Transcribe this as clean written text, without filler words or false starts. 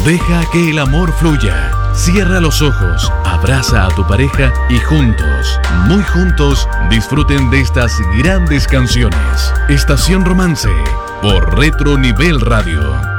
Deja que el amor fluya. Cierra los ojos, abraza a tu pareja y juntos, muy juntos, disfruten de estas grandes canciones. Estación Romance por Retro Nivel Radio.